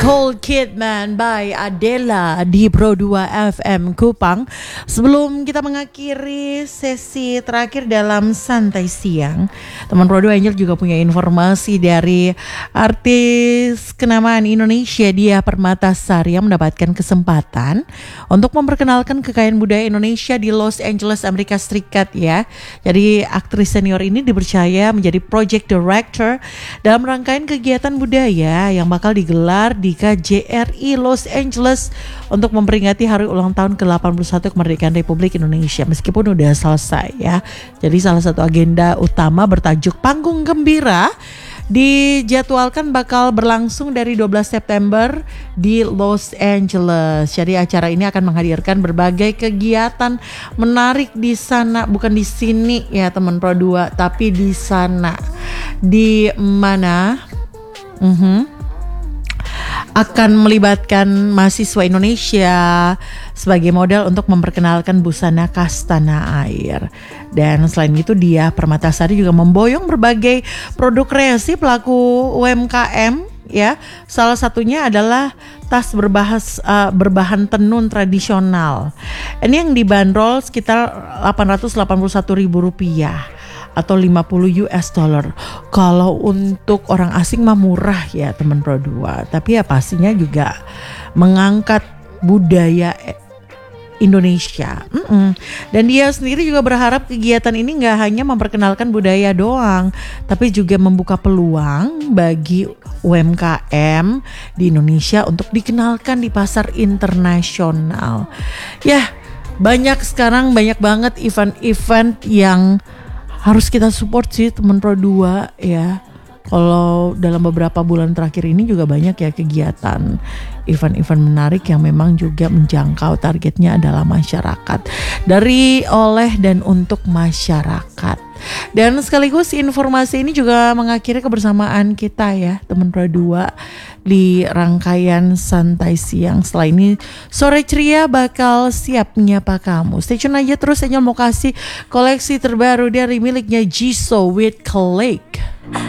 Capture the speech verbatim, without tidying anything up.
Nicole Kidman by Adele di Pro dua F M Kupang. Sebelum kita mengakhiri sesi terakhir dalam Santai Siang, teman Pro dua Angel juga punya informasi dari artis kenamaan Indonesia Diah Permatasari yang mendapatkan kesempatan untuk memperkenalkan kekayaan budaya Indonesia di Los Angeles, Amerika Serikat ya. Jadi aktris senior ini dipercaya menjadi project director dalam rangkaian kegiatan budaya yang bakal digelar di K J R I Los Angeles untuk memperingati hari ulang tahun ke delapan puluh satu kemerdekaan Republik Indonesia, meskipun udah selesai ya. Jadi salah satu agenda utama bertajuk Panggung Gembira dijadwalkan bakal berlangsung dari dua belas September di Los Angeles. Jadi acara ini akan menghadirkan berbagai kegiatan menarik di sana, bukan di sini ya teman Pro dua, tapi di sana. Di mana? Mhm. Akan melibatkan mahasiswa Indonesia sebagai model untuk memperkenalkan busana khas tanah air. Dan selain itu Diah Permatasari juga memboyong berbagai produk kreasi pelaku U M K M ya. Salah satunya adalah tas berbahas, uh, berbahan tenun tradisional. Ini yang dibanderol sekitar delapan ratus delapan puluh satu ribu rupiah atau lima puluh US dollar. Kalau untuk orang asing mah murah ya teman Pro dua, tapi ya pastinya juga mengangkat budaya Indonesia. Mm-mm. Dan dia sendiri juga berharap kegiatan ini gak hanya memperkenalkan budaya doang, tapi juga membuka peluang bagi U M K M di Indonesia untuk dikenalkan di pasar internasional. Ya, banyak sekarang banyak banget event-event yang harus kita support sih teman Pro dua ya. Kalau dalam beberapa bulan terakhir ini juga banyak ya kegiatan event-event menarik yang memang juga menjangkau targetnya adalah masyarakat, dari, oleh, dan untuk masyarakat. Dan sekaligus informasi ini juga mengakhiri kebersamaan kita ya teman Pro dua di rangkaian Santai Siang. Setelah ini Sore Ceria bakal siap menyapa kamu. Stay tune aja terus, Angel mau kasih koleksi terbaru dari miliknya Jisoo with Click.